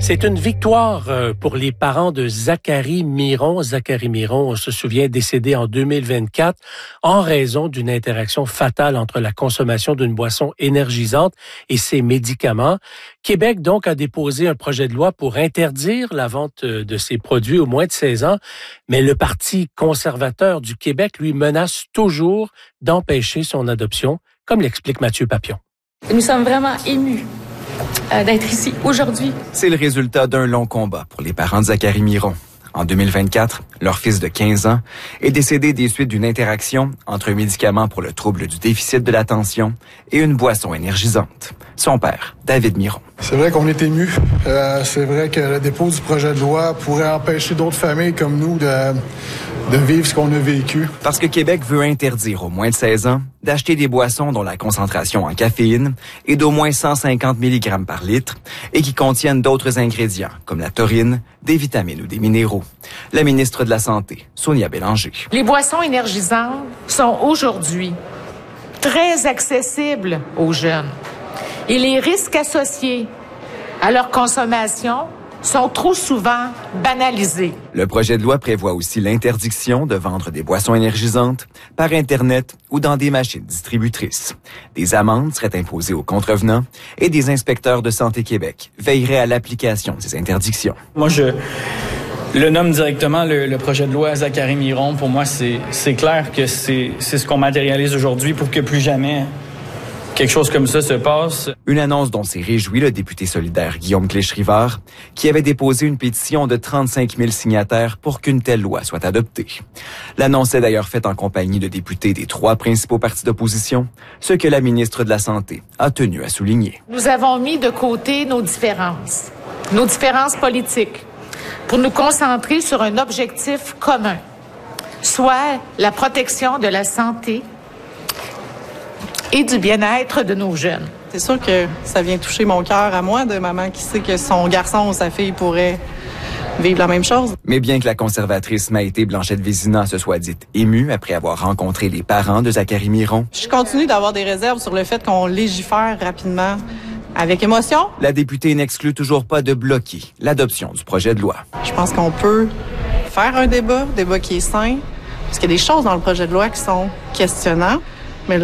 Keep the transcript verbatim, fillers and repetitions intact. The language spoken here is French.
C'est une victoire pour les parents de Zachary Miron. Zachary Miron, on se souvient, décédé en deux mille vingt-quatre en raison d'une interaction fatale entre la consommation d'une boisson énergisante et ses médicaments. Québec, donc, a déposé un projet de loi pour interdire la vente de ces produits aux moins de seize ans, mais le Parti conservateur du Québec, lui, menace toujours d'empêcher son adoption, comme l'explique Mathieu Papion. Nous sommes vraiment émus euh, d'être ici aujourd'hui. C'est le résultat d'un long combat pour les parents de Zachary Miron. En deux mille vingt-quatre, leur fils de quinze ans est décédé des suites d'une interaction entre un médicament pour le trouble du déficit de l'attention et une boisson énergisante. Son père, David Miron. C'est vrai qu'on est ému. Euh, c'est vrai que le dépôt du projet de loi pourrait empêcher d'autres familles comme nous de, de vivre ce qu'on a vécu. Parce que Québec veut interdire aux moins de seize ans d'acheter des boissons dont la concentration en caféine est d'au moins cent cinquante milligrammes par litre et qui contiennent d'autres ingrédients comme la taurine, des vitamines ou des minéraux. La ministre de la Santé, Sonia Bélanger. Les boissons énergisantes sont aujourd'hui très accessibles aux jeunes. Et les risques associés à leur consommation sont trop souvent banalisés. Le projet de loi prévoit aussi l'interdiction de vendre des boissons énergisantes par Internet ou dans des machines distributrices. Des amendes seraient imposées aux contrevenants et des inspecteurs de Santé Québec veilleraient à l'application de ces interdictions. Moi, je le nomme directement le, le projet de loi Zachary Miron. Pour moi, c'est, c'est clair que c'est, c'est ce qu'on matérialise aujourd'hui pour que plus jamais quelque chose comme ça se passe. Une annonce dont s'est réjoui le député solidaire Guillaume Clich-Rivard, qui avait déposé une pétition de trente-cinq mille signataires pour qu'une telle loi soit adoptée. L'annonce est d'ailleurs faite en compagnie de députés des trois principaux partis d'opposition, ce que la ministre de la Santé a tenu à souligner. Nous avons mis de côté nos différences, nos différences politiques, pour nous concentrer sur un objectif commun, soit la protection de la santé et du bien-être de nos jeunes. C'est sûr que ça vient toucher mon cœur à moi, de maman qui sait que son garçon ou sa fille pourrait vivre la même chose. Mais bien que la conservatrice Maïté Blanchette-Vézina se soit dite émue après avoir rencontré les parents de Zachary Miron, Je continue d'avoir des réserves sur le fait qu'on légifère rapidement avec émotion. La députée n'exclut toujours pas de bloquer l'adoption du projet de loi. Je pense qu'on peut faire un débat, un débat qui est sain, parce qu'il y a des choses dans le projet de loi qui sont questionnantes.